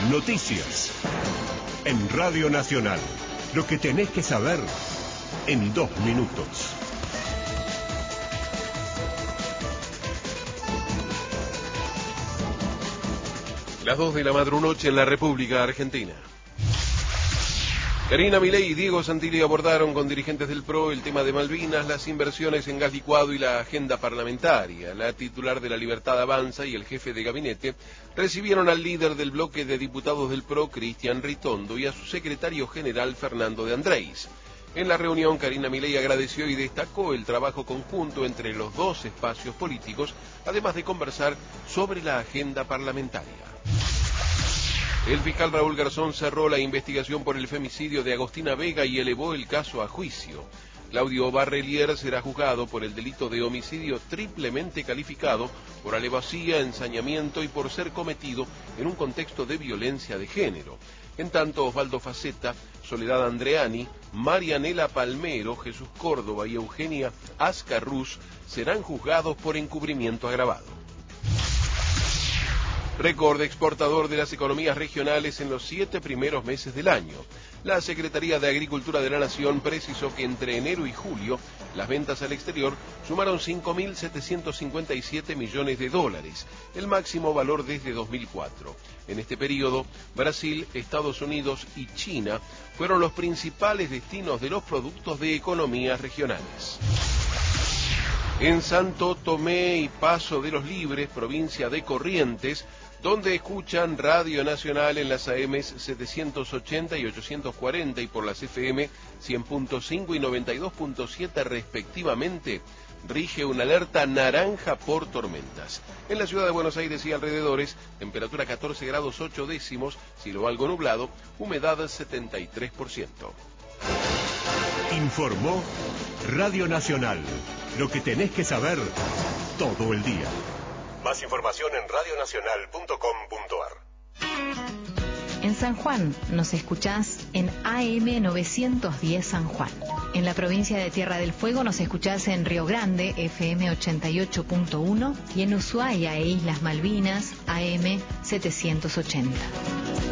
Noticias. En Radio Nacional. Lo que tenés que saber en 2 minutos. Las 2 de la madrunoche en la República Argentina. Karina Milei y Diego Santilli abordaron con dirigentes del PRO el tema de Malvinas, las inversiones en gas licuado y la agenda parlamentaria. La titular de La Libertad Avanza y el jefe de gabinete recibieron al líder del bloque de diputados del PRO, Cristian Ritondo, y a su secretario general, Fernando de Andrés. En la reunión, Karina Milei agradeció y destacó el trabajo conjunto entre los dos espacios políticos, además de conversar sobre la agenda parlamentaria. El fiscal Raúl Garzón cerró la investigación por el femicidio de Agostina Vega y elevó el caso a juicio. Claudio Barrelier será juzgado por el delito de homicidio triplemente calificado por alevosía, ensañamiento y por ser cometido en un contexto de violencia de género. En tanto, Osvaldo Facetta, Soledad Andreani, Marianela Palmero, Jesús Córdoba y Eugenia Ascarrús serán juzgados por encubrimiento agravado. Récord exportador de las economías regionales en los 7 primeros meses del año. La Secretaría de Agricultura de la Nación precisó que entre enero y julio las ventas al exterior sumaron 5.757 millones de dólares, el máximo valor desde 2004. En este periodo, Brasil, Estados Unidos y China fueron los principales destinos de los productos de economías regionales. En Santo Tomé y Paso de los Libres, provincia de Corrientes, donde escuchan Radio Nacional en las AM 780 y 840 y por las FM 100.5 y 92.7 respectivamente, rige una alerta naranja por tormentas. En la ciudad de Buenos Aires y alrededores, temperatura 14 grados 8 décimos, cielo algo nublado, humedad 73%. Informó Radio Nacional. Lo que tenés que saber todo el día. Más información en radionacional.com.ar. En San Juan nos escuchás en AM 910 San Juan. En la provincia de Tierra del Fuego nos escuchás en Río Grande, FM 88.1, y en Ushuaia e Islas Malvinas, AM 780.